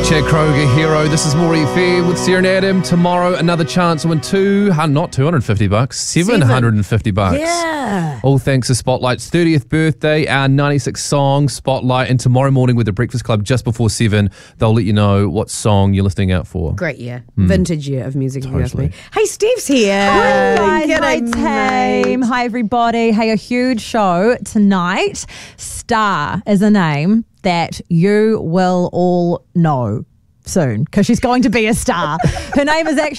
Chad Kroger, Hero. This is Maury Fair with Sarah and Adam. Tomorrow, another chance to win not $250, $750. Yeah. All thanks to Spotlight's 30th birthday, our 96 song Spotlight. And tomorrow morning with the Breakfast Club just before 7, they'll let you know what song you're listening out for. Great year. Vintage year of music, if you ask Totally. me. Hey, Steve's here. Hi guys, G'day, hi team. mate. Hi everybody. Hey, a huge show tonight. Star is a name that you will all know soon because she's going to be a star. Her name is actually